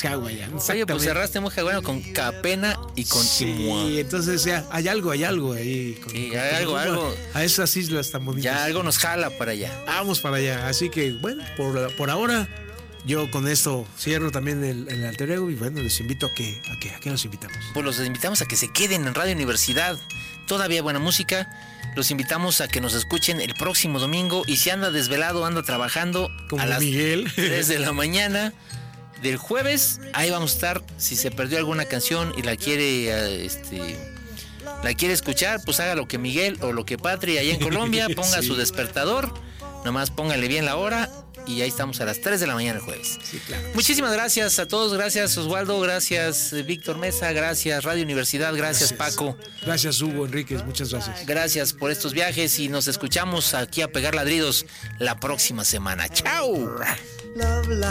hawaiano. Oye, pues Exactamente. cerraste muy hawaiano con Capena y con Chimua. Sí, entonces ya hay algo ahí. Sí, hay algo. A esas islas tan bonitas. Ya algo nos jala para allá. Vamos para allá. Así que, bueno, por ahora, yo con esto cierro también el alter ego y bueno, les invito a que los invitamos. Pues los invitamos a que se queden en Radio Universidad. Todavía buena música. Los invitamos a que nos escuchen el próximo domingo. Y si anda desvelado, anda trabajando Como a las Miguel. 3 de la mañana del jueves, ahí vamos a estar. Si se perdió alguna canción y la quiere escuchar, pues haga lo que Miguel o lo que Patri allá en Colombia, ponga Sí. su despertador, nomás póngale bien la hora y ahí estamos a las 3 de la mañana el jueves. Sí, claro. Muchísimas gracias a todos, gracias Oswaldo, gracias Víctor Mesa, gracias Radio Universidad, gracias Paco, Gracias, Hugo Enríquez, muchas gracias. gracias por estos viajes y nos escuchamos aquí a Pegar Ladridos la próxima semana. ¡Chao! Love